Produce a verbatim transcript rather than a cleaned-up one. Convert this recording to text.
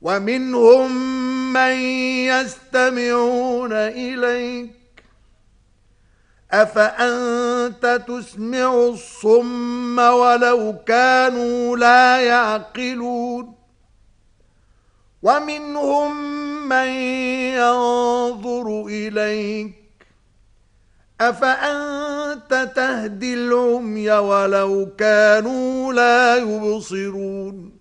ومنهم من يستمعون إليك أفأنت تسمع الصم ولو كانوا لا يعقلون ومنهم من ينظر إليك أفأنت تهدي العمي ولو كانوا لا يبصرون